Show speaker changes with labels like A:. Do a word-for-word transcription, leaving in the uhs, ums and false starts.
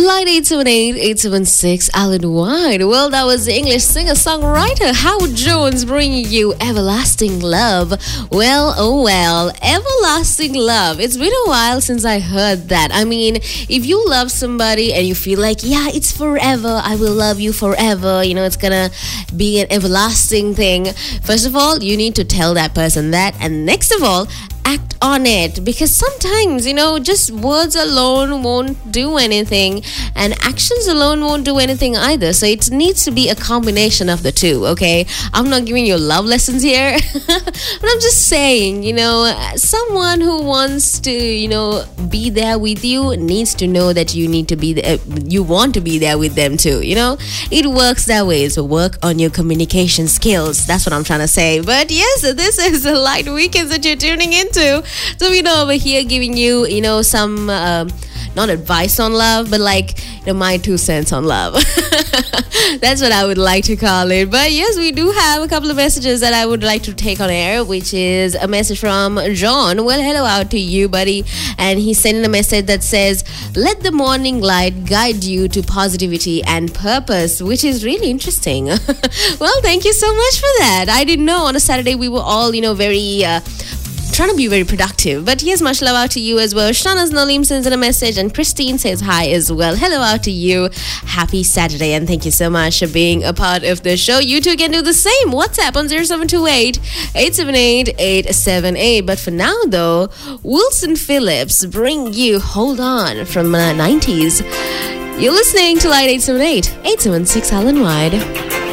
A: Light eight seven eight, eight seven six, Alan White. Well, that was the English singer-songwriter Howard Jones bringing you Everlasting Love. Well, oh well, Everlasting Love. It's been a while since I heard that. I mean, if you love somebody and you feel like, yeah, it's forever, I will love you forever, you know, it's gonna be an everlasting thing. First of all, you need to tell that person that. And next of all, act on it, because sometimes, you know, just words alone won't do anything and actions alone won't do anything either. So it needs to be a combination of the two. Okay, I'm not giving you love lessons here but I'm just saying, you know, someone who wants to, you know, be there with you needs to know that you need to be there, you want to be there with them too. You know, it works that way. So work on your communication skills. That's what I'm trying to say. But yes, this is the Light Weekends that you're tuning into. So we know over here giving you, you know, some uh, not advice on love, but like, you know, my two cents on love. That's what I would like to call it. But yes, we do have a couple of messages that I would like to take on air, which is a message from John. Well, hello out to you, buddy. And he's sending a message that says, let the morning light guide you to positivity and purpose, which is really interesting. Well, thank you so much for that. I didn't know on a Saturday we were all, you know, very uh, trying to be very productive. But yes, much love out to you as well. Shana's Nalim sends in a message, and Christine says hi as well. Hello out to you. Happy Saturday, and thank you so much for being a part of the show. You too can do the same. WhatsApp on zero seven two eight, eight seven eight, eight seven eight. But for now though, Wilson Phillips bring you Hold On from the nineties. You're listening to Light eight seven eight, eight seven six Alan Wide.